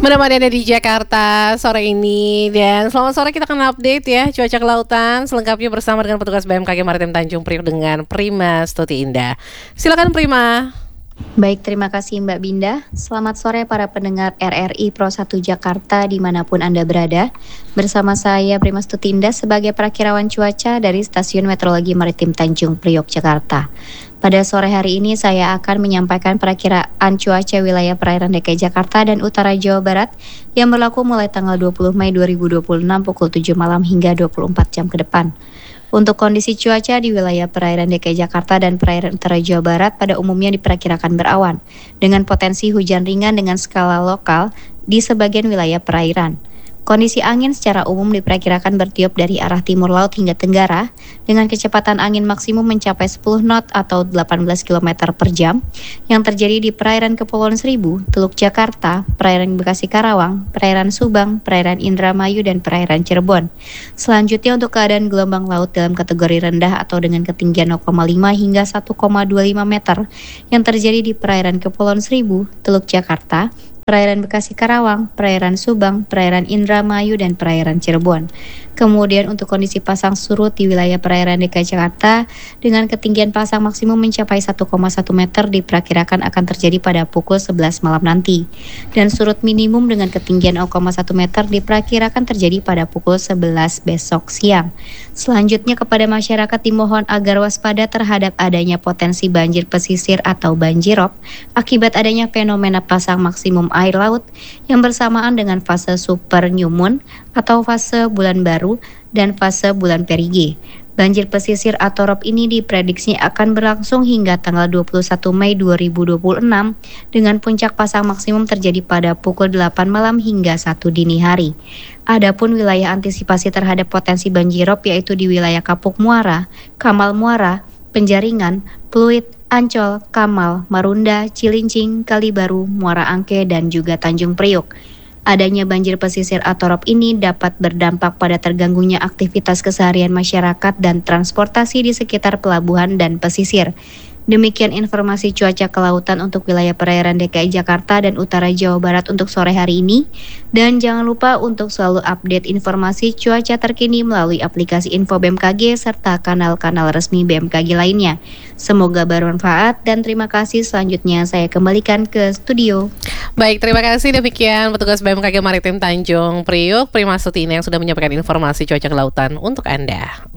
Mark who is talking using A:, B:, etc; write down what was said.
A: Menemani Anda di Jakarta sore ini. Dan selamat sore, kita akan update ya cuaca kelautan selengkapnya bersama dengan petugas BMKG Maritim Tanjung Priok dengan Prima Stuti Indah. Silakan Prima.
B: Baik, terima kasih Mbak Binda. Selamat sore para pendengar RRI Pro 1 Jakarta dimanapun Anda berada. Bersama saya Prima Stuti Indah sebagai perakirawan cuaca dari Stasiun Meteorologi Maritim Tanjung Priok, Jakarta. Pada sore hari ini saya akan menyampaikan perakiraan cuaca wilayah perairan DKI Jakarta dan utara Jawa Barat yang berlaku mulai tanggal 20 Mei 2026 pukul 7 malam hingga 24 jam ke depan. Untuk kondisi cuaca di wilayah perairan DKI Jakarta dan perairan utara Jawa Barat pada umumnya diperkirakan berawan, dengan potensi hujan ringan dengan skala lokal di sebagian wilayah perairan. Kondisi angin secara umum diperkirakan bertiup dari arah timur laut hingga tenggara dengan kecepatan angin maksimum mencapai 10 knot atau 18 km per jam yang terjadi di perairan Kepulauan Seribu, Teluk Jakarta, perairan Bekasi Karawang, perairan Subang, perairan Indramayu, dan perairan Cirebon. Selanjutnya untuk keadaan gelombang laut dalam kategori rendah atau dengan ketinggian 0,5 hingga 1,25 meter yang terjadi di perairan Kepulauan Seribu, Teluk Jakarta, perairan Bekasi Karawang, perairan Subang, perairan Indramayu, dan perairan Cirebon. Kemudian untuk kondisi pasang surut di wilayah perairan DKI Jakarta dengan ketinggian pasang maksimum mencapai 1,1 meter diperkirakan akan terjadi pada pukul 11 malam nanti. Dan surut minimum dengan ketinggian 0,1 meter diperkirakan terjadi pada pukul 11 besok siang. Selanjutnya kepada masyarakat dimohon agar waspada terhadap adanya potensi banjir pesisir atau banjirop akibat adanya fenomena pasang maksimum air laut yang bersamaan dengan fase super new moon atau fase bulan baru dan fase bulan perigi. Banjir pesisir atau rop ini diprediksi akan berlangsung hingga tanggal 21 Mei 2026 dengan puncak pasang maksimum terjadi pada pukul 8 malam hingga 1 dini hari. Adapun wilayah antisipasi terhadap potensi banjirop yaitu di wilayah Kapuk Muara, Kamal Muara, Penjaringan, Pluit, Ancol, Kamal, Marunda, Cilincing, Kalibaru, Muara Angke, dan juga Tanjung Priok. Adanya banjir pesisir atau rop ini dapat berdampak pada terganggunya aktivitas keseharian masyarakat dan transportasi di sekitar pelabuhan dan pesisir. Demikian informasi cuaca kelautan untuk wilayah perairan DKI Jakarta dan utara Jawa Barat untuk sore hari ini. Dan jangan lupa untuk selalu update informasi cuaca terkini melalui aplikasi Info BMKG serta kanal-kanal resmi BMKG lainnya. Semoga bermanfaat dan terima kasih. Selanjutnya saya kembalikan ke studio.
A: Baik, terima kasih. Demikian petugas BMKG Maritim Tanjung Priok, Prima Stuti Indah yang sudah menyampaikan informasi cuaca kelautan untuk Anda.